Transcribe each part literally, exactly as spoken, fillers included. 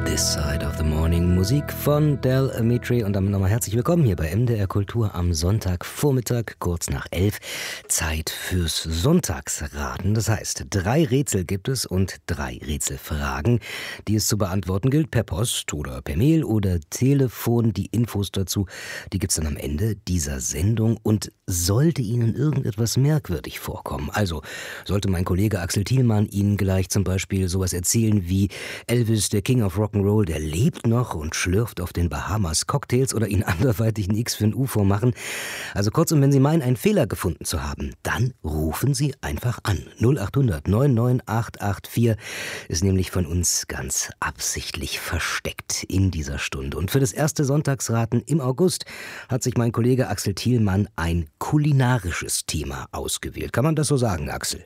This Side of the Morning. Musik von Del Amitri und damit nochmal herzlich willkommen hier bei M D R Kultur am Sonntagvormittag, kurz nach elf. Zeit fürs Sonntagsraten. Das heißt, drei Rätsel gibt es und drei Rätselfragen, die es zu beantworten gilt, per Post oder per Mail oder Telefon. Die Infos dazu, die gibt es dann am Ende dieser Sendung. Und sollte Ihnen irgendetwas merkwürdig vorkommen, also sollte mein Kollege Axel Thielmann Ihnen gleich zum Beispiel sowas erzählen wie Elvis, der King of Rock'n'Roll, der lebt noch und schlürft auf den Bahamas Cocktails, oder ihn anderweitig ein X für ein U V machen. Also kurzum, wenn Sie meinen, einen Fehler gefunden zu haben, dann rufen Sie einfach an. null acht hundert neun neun acht acht vier ist nämlich von uns ganz absichtlich versteckt in dieser Stunde. Und für das erste Sonntagsraten im August hat sich mein Kollege Axel Thielmann ein kulinarisches Thema ausgewählt. Kann man das so sagen, Axel?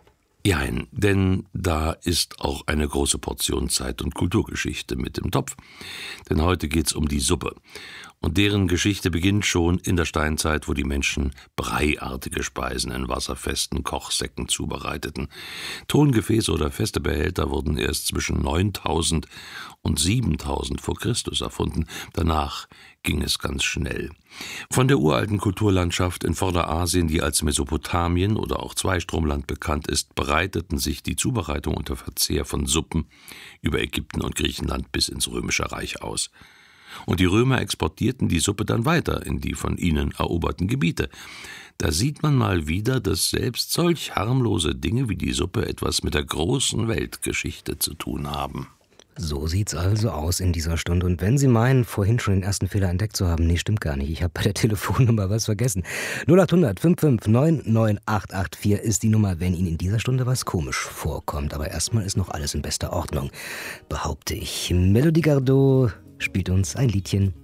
Jein, denn da ist auch eine große Portion Zeit- und Kulturgeschichte mit im Topf. Denn heute geht's um die Suppe. Und deren Geschichte beginnt schon in der Steinzeit, wo die Menschen breiartige Speisen in wasserfesten Kochsäcken zubereiteten. Tongefäße oder feste Behälter wurden erst zwischen neuntausend und siebentausend vor Christus erfunden. Danach ging es ganz schnell. Von der uralten Kulturlandschaft in Vorderasien, die als Mesopotamien oder auch Zweistromland bekannt ist, breiteten sich die Zubereitung und der Verzehr von Suppen über Ägypten und Griechenland bis ins Römische Reich aus. Und die Römer exportierten die Suppe dann weiter in die von ihnen eroberten Gebiete. Da sieht man mal wieder, dass selbst solch harmlose Dinge wie die Suppe etwas mit der großen Weltgeschichte zu tun haben. So sieht's also aus in dieser Stunde. Und wenn Sie meinen, vorhin schon den ersten Fehler entdeckt zu haben, nee, stimmt gar nicht. Ich habe bei der Telefonnummer was vergessen. null acht hundert fünf fünf neun neun acht acht vier ist die Nummer, wenn Ihnen in dieser Stunde was komisch vorkommt. Aber erstmal ist noch alles in bester Ordnung, behaupte ich. Melody Gardot spielt uns ein Liedchen.